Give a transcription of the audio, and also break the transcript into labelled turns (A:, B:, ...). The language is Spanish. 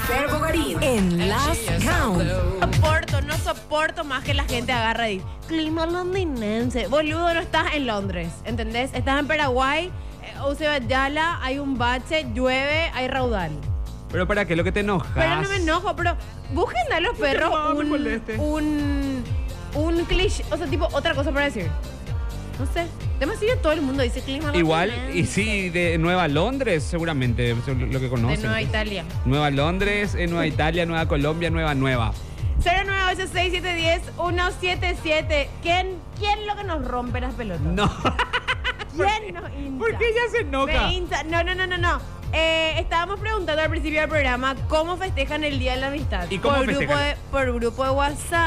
A: Fer Bogarín en Last Count.
B: No soporto más que la gente agarra y dice, clima londinense. Boludo, no estás en Londres, ¿entendés? Estás en Paraguay, Yala, hay un bache, llueve, hay raudal.
C: Pero ¿para qué? Lo que te enojas.
B: Pero no me enojo, pero busquen a los perros un cliché, o sea, tipo otra cosa para decir. No sé, demasiado todo el mundo dice clima
C: Igual,
B: londinense.
C: y sí, de Nueva Londres, seguramente, lo que conocen.
B: De Nueva Italia.
C: Nueva Londres, Nueva Italia, Nueva Colombia, Nueva.
B: 0986-710-177. ¿Quién lo que nos rompe las pelotas?
C: No.
B: ¿Quién nos hincha?
C: ¿Por qué ella se enoja?
B: Me hincha. No. Estábamos preguntando al principio del programa cómo festejan el Día de la Amistad.
C: ¿Y cómo festejan?
B: Por grupo de WhatsApp.